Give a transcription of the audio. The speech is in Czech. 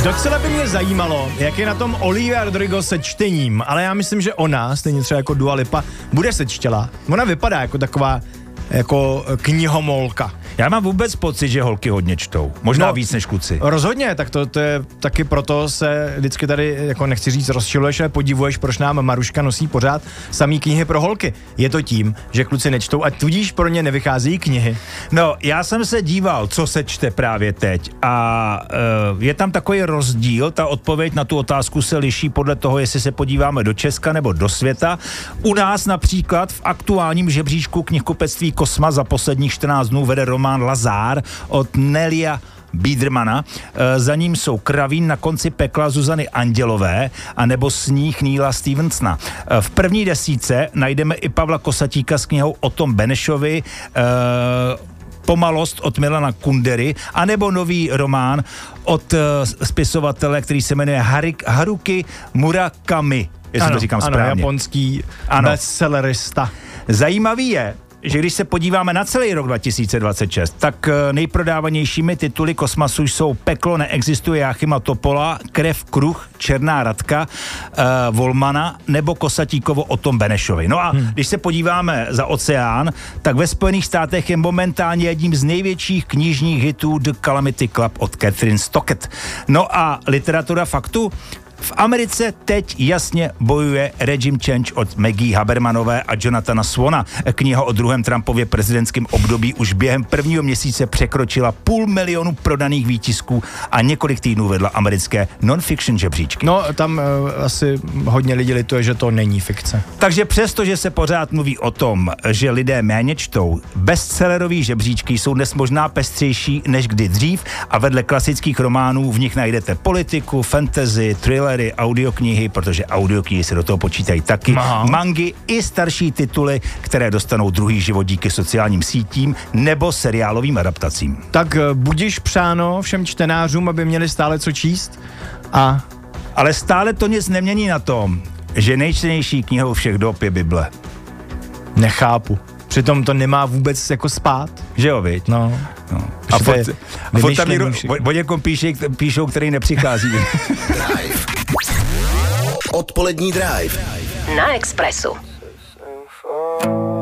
Docela by mě zajímalo, jak je na tom Olivia Rodrigo se čtením, ale já myslím, že ona, stejně třeba jako Dua Lipa, bude sečtělá. Ona vypadá jako taková jako knihomolka. Já mám vůbec pocit, že holky hodně čtou. Možná víc než kluci. Rozhodně, tak to je taky proto se vždycky tady, jako nechci říct, rozčiluješ, ale podivuješ, proč nám Maruška nosí pořád samý knihy pro holky. Je to tím, že kluci nečtou a tudíž pro ně nevycházejí knihy. No, já jsem se díval, co se čte právě teď a je tam takový rozdíl, ta odpověď na tu otázku se liší podle toho, jestli se podíváme do Česka nebo do světa. U nás například v aktuálním žebříčku knihkupectví Kosma za posledních 14 dnů vede román Lazár od Nelia Biedermana. Za ním jsou Kravín na konci pekla Zuzany Andělové a nebo Sníh Neila Stevensona. V první desítce najdeme i Pavla Kosatíka s knihou o Tom Benešovi, Pomalost od Milana Kundery, anebo nový román od spisovatele, který se jmenuje Haruki Murakami. Jestli to říkám správně. Ano, japonský bestsellerista. Zajímavý je, že když se podíváme na celý rok 2026, tak nejprodávanějšími tituly Kosmasu jsou Peklo neexistuje Jáchyma Topola, Krev kruh, Černá Radka, Volmana nebo Kosatíkovo o Tom Benešovi. No a když se podíváme za oceán, tak ve Spojených státech je momentálně jedním z největších knižních hitů The Calamity Club od Catherine Stockett. No a literatura faktu? V Americe teď jasně bojuje Regime Change od Maggie Habermanové a Jonathana Swana. Kniha o druhém Trumpově prezidentském období už během prvního měsíce překročila 500 000 prodaných výtisků a několik týdnů vedla americké non-fiction žebříčky. No, tam asi hodně lidí lituje, že to není fikce. Takže přesto, že se pořád mluví o tom, že lidé méně čtou, bestsellerový žebříčky jsou dnes možná pestřejší než kdy dřív a vedle klasických románů v nich najdete politiku, fantasy, thriller, audioknihy, protože audioknihy se do toho počítají taky, mangy i starší tituly, které dostanou druhý život díky sociálním sítím nebo seriálovým adaptacím. Tak budiš přáno všem čtenářům, aby měli stále co číst Ale stále to nic nemění na tom, že nejčtenější knihou všech dob je Bible. Nechápu. Přitom to nemá vůbec jako spát. Že jo, viď? No. A furt tam o někom píšou, který nepřichází. Odpolední Drive. Na Expressu.